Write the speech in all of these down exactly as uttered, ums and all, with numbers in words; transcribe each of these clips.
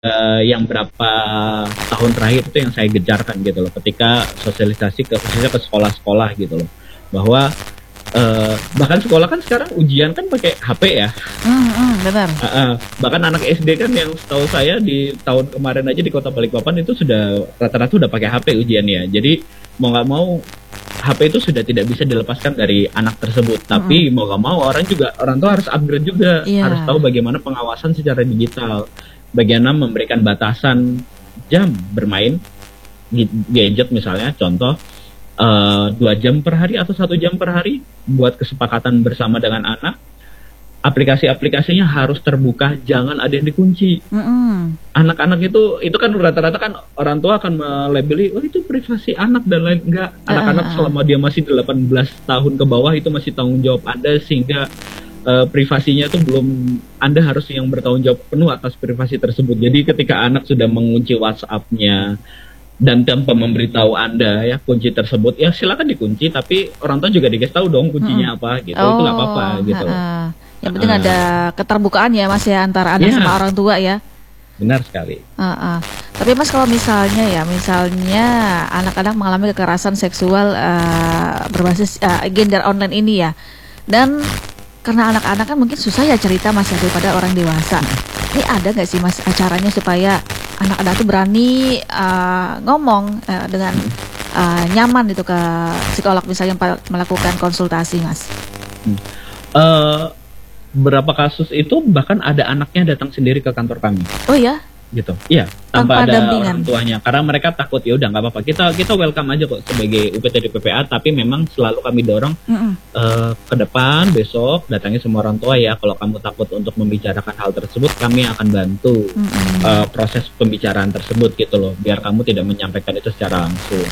uh, yang berapa tahun terakhir itu yang saya gejarkan gitu loh, ketika sosialisasi ke khususnya ke sekolah-sekolah gitu loh, bahwa uh, bahkan sekolah kan sekarang ujian kan pakai H P ya. Mm, mm, benar. Uh, uh, bahkan anak S D kan yang setahu saya di tahun kemarin aja di Kota Balikpapan itu sudah rata-rata udah pakai H P ujiannya. Jadi mau nggak mau H P itu sudah tidak bisa dilepaskan dari anak tersebut. Tapi mm-hmm. mau nggak mau orang juga orang tua harus upgrade juga, yeah. harus tahu bagaimana pengawasan secara digital, bagaimana memberikan batasan jam bermain gadget misalnya, contoh uh, dua jam per hari atau satu jam per hari, buat kesepakatan bersama dengan anak. Aplikasi-aplikasinya harus terbuka, jangan ada yang dikunci. Mm-hmm. Anak-anak itu, itu kan rata-rata kan orang tua akan melabeli, oh itu privasi anak dan lain. Enggak, anak-anak uh, uh, selama dia masih delapan belas tahun ke bawah itu masih tanggung jawab Anda, sehingga uh, privasinya itu belum, Anda harus yang bertanggung jawab penuh atas privasi tersebut. Jadi ketika anak sudah mengunci WhatsApp-nya dan tanpa memberitahu Anda ya kunci tersebut, ya silakan dikunci, tapi orang tua juga dikasih tahu dong kuncinya mm-hmm. apa gitu. Oh, itu nggak apa-apa gitu. Uh, uh. Yang penting uh, ada keterbukaan ya Mas ya, antara anak yeah. sama orang tua ya. Benar sekali. Uh, uh. Tapi Mas, kalau misalnya ya, misalnya anak-anak mengalami kekerasan seksual uh, berbasis uh, gender online ini ya, dan karena anak-anak kan mungkin susah ya cerita Mas ya daripada orang dewasa. Ini ada nggak sih Mas acaranya supaya anak-anak itu berani uh, ngomong uh, dengan uh, nyaman itu ke psikolog misalnya melakukan konsultasi Mas? Hmm. Uh, Berapa kasus itu bahkan ada anaknya datang sendiri ke kantor kami. Oh ya? Gitu. Iya, tanpa, tanpa ada dampingan. Orang tuanya. Karena mereka takut, ya udah nggak apa-apa. Kita kita welcome aja kok sebagai U P T D P P A, tapi memang selalu kami dorong uh, ke depan besok datangi semua orang tua ya. Kalau kamu takut untuk membicarakan hal tersebut, kami akan bantu uh, proses pembicaraan tersebut gitu loh, biar kamu tidak menyampaikan itu secara langsung.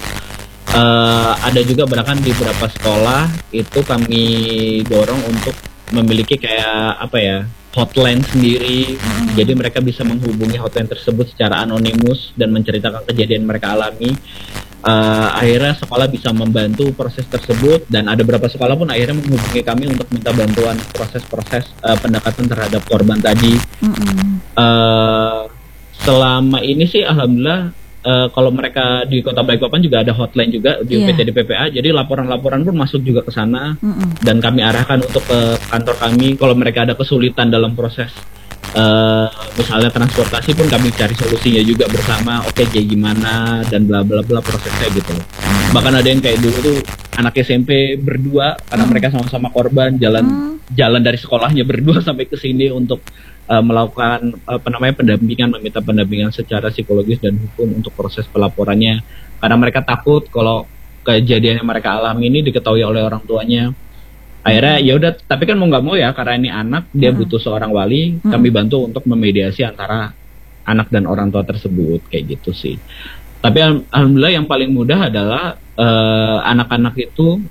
Uh, ada juga bahkan di beberapa sekolah itu kami dorong untuk memiliki kayak apa ya, hotline sendiri. Mm-hmm. Jadi mereka bisa menghubungi hotline tersebut secara anonimus dan menceritakan kejadian mereka alami. Uh, akhirnya sekolah bisa membantu proses tersebut, dan ada beberapa sekolah pun akhirnya menghubungi kami untuk minta bantuan proses-proses uh, pendekatan terhadap korban tadi. Mm-hmm. Uh, selama ini sih alhamdulillah, Uh, kalau mereka di Kota Balikpapan juga ada hotline juga di yeah. U P T D P P A, jadi laporan-laporan pun masuk juga ke sana. Mm-mm. Dan kami arahkan untuk ke kantor kami. Kalau mereka ada kesulitan dalam proses uh, misalnya transportasi pun kami cari solusinya juga bersama, oke okay, kayak gimana dan bla bla bla prosesnya gitu. Mm. Bahkan ada yang kayak dulu tuh anak S M P berdua karena mm. mereka sama-sama korban, jalan mm. jalan dari sekolahnya berdua sampai ke sini untuk Uh, melakukan uh, apa namanya pendampingan, meminta pendampingan secara psikologis dan hukum untuk proses pelaporannya, karena mereka takut kalau kejadian yang mereka alami ini diketahui oleh orang tuanya. Akhirnya hmm. ya udah, tapi kan mau nggak mau ya, karena ini anak, dia hmm. butuh seorang wali, hmm. kami bantu untuk memediasi antara anak dan orang tua tersebut, kayak gitu sih. Tapi al- alhamdulillah yang paling mudah adalah uh, anak-anak itu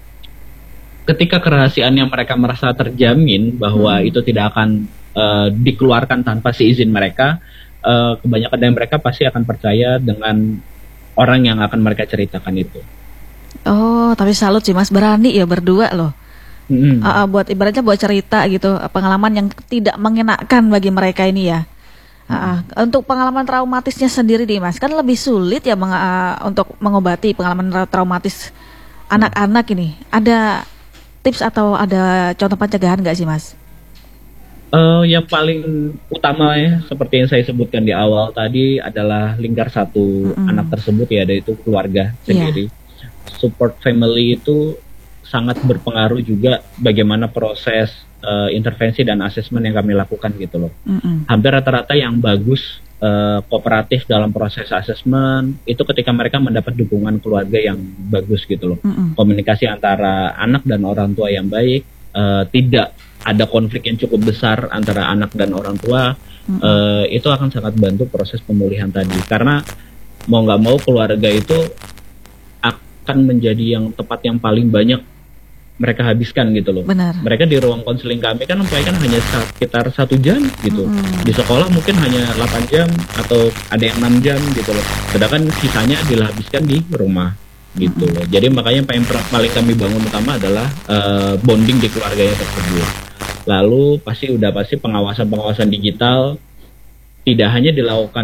ketika kerahasiaannya mereka merasa terjamin bahwa hmm. itu tidak akan Uh, dikeluarkan tanpa seizin mereka, uh, kebanyakan dari mereka pasti akan percaya dengan orang yang akan mereka ceritakan itu. Oh, tapi salut sih Mas, berani ya berdua loh. Mm-hmm. Uh, uh, buat ibaratnya buat cerita gitu, pengalaman yang tidak mengenakan bagi mereka ini ya. Uh, uh, untuk pengalaman traumatisnya sendiri nih Mas, kan lebih sulit ya meng- uh, untuk mengobati pengalaman tra- traumatis anak-anak ini. Ada tips atau ada contoh pencegahan nggak sih Mas? Uh, yang paling utama ya, seperti yang saya sebutkan di awal tadi, adalah lingkar satu mm-hmm. anak tersebut ya, yaitu keluarga sendiri. Yeah. Support family itu sangat berpengaruh juga bagaimana proses uh, intervensi dan asesmen yang kami lakukan gitu loh. Mm-hmm. Hampir rata-rata yang bagus, uh, kooperatif dalam proses asesmen itu ketika mereka mendapat dukungan keluarga yang bagus gitu loh. Mm-hmm. Komunikasi antara anak dan orang tua yang baik, uh, tidak ada konflik yang cukup besar antara anak dan orang tua, mm-hmm. uh, itu akan sangat bantu proses pemulihan tadi. Karena mau nggak mau keluarga itu akan menjadi yang tepat yang paling banyak mereka habiskan gitu loh. Benar. Mereka di ruang konseling kami kan sampai kan hanya sekitar satu jam gitu. Mm-hmm. Di sekolah mungkin hanya delapan jam atau ada yang enam jam gitu loh. Sedangkan sisanya dihabiskan di rumah gitu loh. Jadi makanya yang paling kami bangun utama adalah uh, bonding di keluarganya tersebut. Lalu pasti udah pasti pengawasan-pengawasan digital, tidak hanya dilakukan